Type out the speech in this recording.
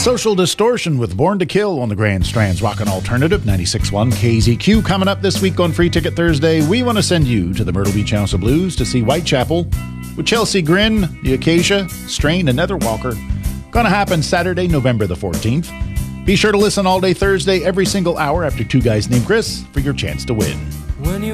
Social Distortion with Born to Kill on the Grand Strands Rockin' Alternative 96.1 KZQ. Coming up this week on Free Ticket Thursday, we want to send you to the Myrtle Beach House of Blues to see Whitechapel with Chelsea Grin, The Acacia, Strain, and Nether Walker. Gonna happen Saturday, November the 14th. Be sure to listen all day Thursday, every single hour after Two Guys Named Chris for your chance to win.